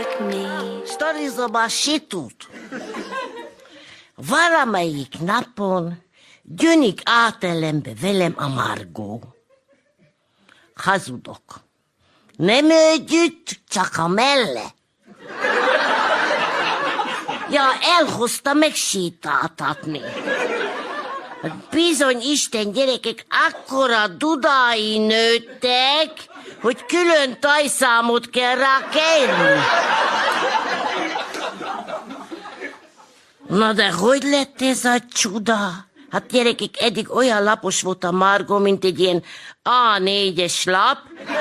Sztorizom a situt. Valamelyik napon gyönik átellenbe velem a Margó. Hazudok. Nem együtt, csak a melle. Ja, elhozta megsétáltatni. Bizony, Isten, gyerekek, akkora dudái nőttek, hogy külön tajszámot kell rá kérni. Na de hogy lett ez a csuda? Hát gyerekek, eddig olyan lapos volt a Margó, mint egy ilyen A4-es lap.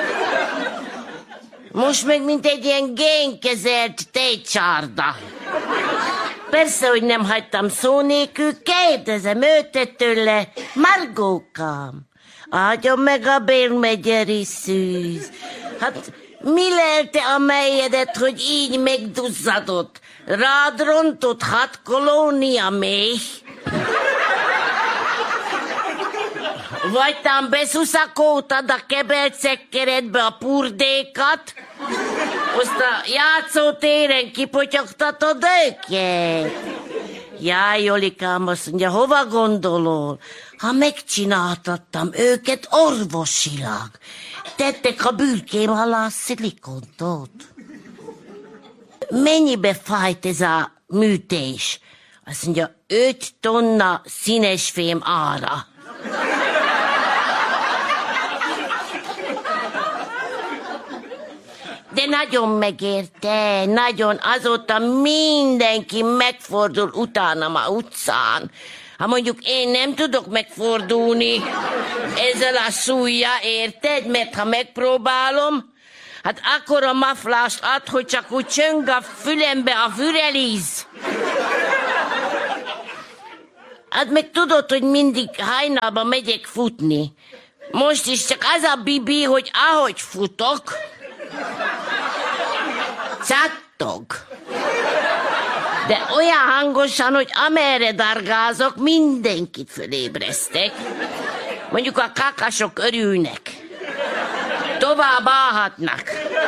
Most meg mint egy ilyen génkezelt tejcsárda. Persze, hogy nem hagytam szó nélkül, kérdezem őt tőle, Margókám, áldjon meg a bérmegyeri szűz. Hát mi lelte a melyedet, hogy így megduzzadott? Rád rontott 6 kolónia méh? Vagy tám beszuszakoltad a kebelt szekkeredbe a purdékat, azt a játszótéren kipotyogtatod őket? Jaj, Jolikám, azt mondja, hova gondolol? Ha megcsináltattam őket orvosilag, tettek a bürkém alá szilikontot. Mennyibe fájt ez a műtés? Azt mondja, 5 tonna színesfém ára. De nagyon megérte, nagyon, azóta mindenki megfordul utánam a utcán. Ha mondjuk én nem tudok megfordulni ezzel a súllyal, érted? Mert ha megpróbálom, hát akkora maflást ad, hogy csak úgy csöng a fülembe a fürelíz. Hát meg tudod, hogy mindig hajnalban megyek futni. Most is csak az a bibi, hogy ahogy futok, csattog. De olyan hangosan, hogy amerre dargázok, mindenkit fölébresztek. Mondjuk a kakasok örülnek. Tovább állhatnak.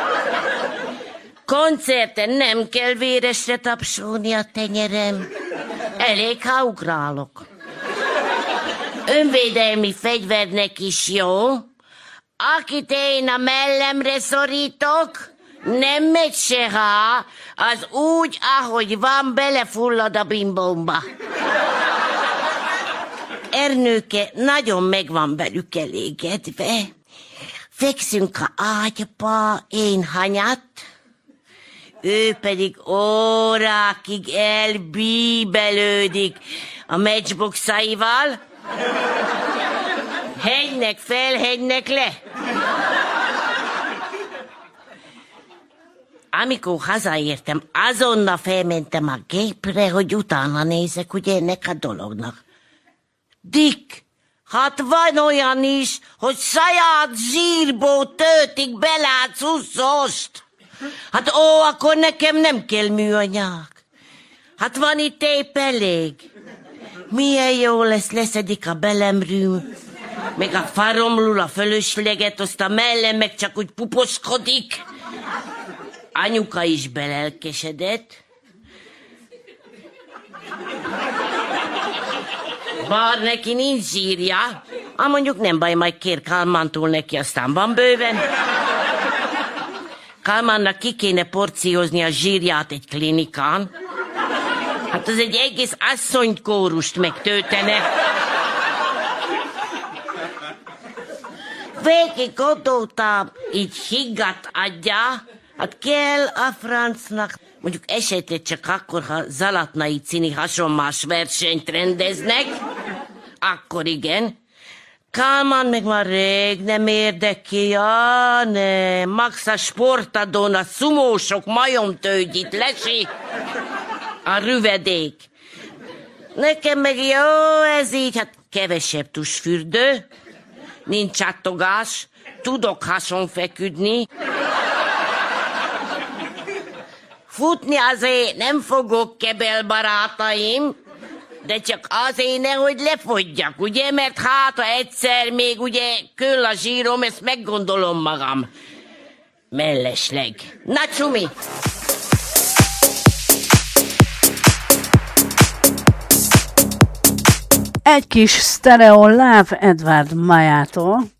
Koncerten nem kell véresre tapsolni a tenyerem. Elég, ha ugrálok. Önvédelmi fegyvernek is jó. Akit én a mellemre szorítok, nem megy se há, az úgy, ahogy van, belefullad a bimbomba. Ernőke nagyon meg van velük elégedve. Fekszünk a ágyba, én hanyat, ő pedig órákig elbíbelődik a matchboxaival. Hegynek fel, hegynek le. Amikor hazaértem, azonnal felmentem a gépre, hogy utána nézek, ugye ennek a dolognak. Dick, hát van olyan is, hogy saját zsírból töltik bele a cuccost. Hát akkor nekem nem kell műanyag. Hát van itt épp elég. Milyen jó lesz, leszedik a belemrű, meg a faromlul a fölösleget, azt a mellem meg csak úgy puposkodik. Anyuka is belelkesedett. Bár neki nincs zsírja, mondjuk nem baj, majd kér Kálmántól neki, aztán van bőven. Kálmánnak ki kéne porciózni a zsírját egy klinikán. Hát az egy egész asszonykórust megtöltene. Végig gondoltam, így higgadt adja, hát kell a francnak. Mondjuk esetleg csak akkor, ha Zalatnai Cini hasonmás versenyt rendeznek, akkor igen. Kálmán meg már rég nem érdekli, ja, ne. Max a sportadón a szumósok majomtőgyit lesi, a rüvedék. Nekem meg jó ez így, hát kevesebb tusfürdő, nincs csattogás, tudok hasonfeküdni. Futni azért nem fogok, kebel barátaim, de csak azért nehogy lefogyjak, ugye? Mert hát, ha egyszer még ugye köll a zsírom, ezt meggondolom magam. Mellesleg. Na, csumi! egy kis sztereó Love Edward Mayától,